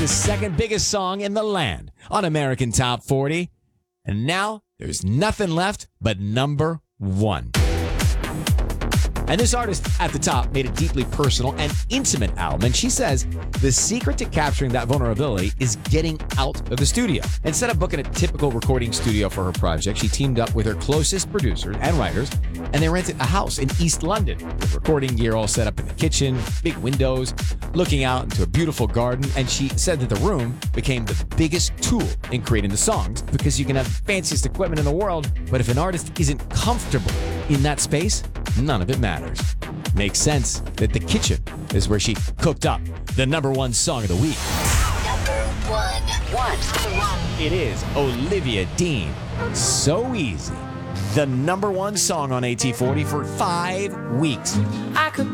second biggest song in the land on American Top 40. And now there's nothing left but number one. And this artist at the top made a deeply personal and intimate album. And she says the secret to capturing that vulnerability is getting out of the studio. Instead of booking a typical recording studio for her project, she teamed up with her closest producers and writers, and they rented a house in East London with recording gear all set up in the kitchen, big windows, looking out into a beautiful garden. And she said that the room became the biggest tool in creating the songs because you can have the fanciest equipment in the world, but if an artist isn't comfortable in that space, none of it matters. Makes sense that the kitchen is where she cooked up the number one song of the week. Number one. It is Olivia Dean. So Easy. The number one song on AT40 for 5 weeks. I could